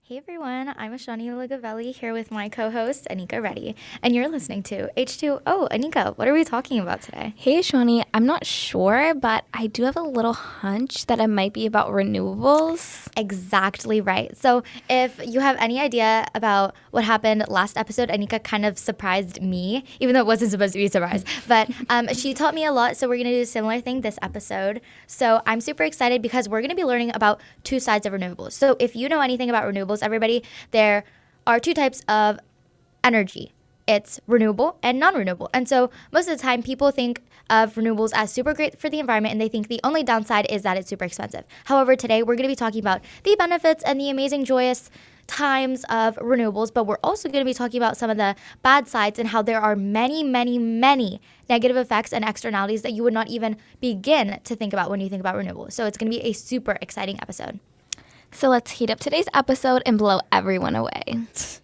Hey everyone, I'm Ashani Ligavelli here with my co-host Anika Reddy, and you're listening to H2O. Anika, what are we talking about today? Hey, Shawnee, I'm not sure, but I do have a little hunch that it might be about renewables. Exactly right. So if you have any idea about what happened last episode, Anika kind of surprised me, even though it wasn't supposed to be a surprise. But she taught me a lot, so we're going to do a similar thing this episode. So I'm super excited because we're going to be learning about two sides of renewables. So if you know anything about renewables, everybody, there are two types of energy. It's renewable and non-renewable. And so most of the time people think of renewables as super great for the environment, and they think the only downside is that it's super expensive. However, today we're going to be talking about the benefits and the amazing joyous times of renewables, but we're also going to be talking about some of the bad sides and how there are many, many, many negative effects and externalities that you would not even begin to think about when you think about renewables. So it's going to be a super exciting episode. So let's heat up today's episode and blow everyone away.